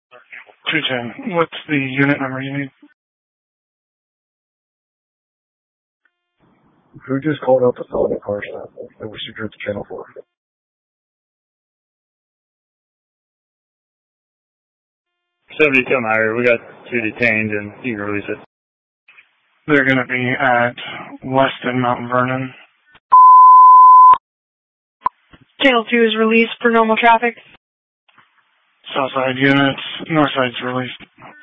210. What's the unit number you need? Who just called out the felony car stop that we secured the channel for? #72 Myra, we got 2 detained and you can release it. They're going to be at Weston, Mount Vernon. Channel 2 is released for normal traffic. Southside units, Northside's released.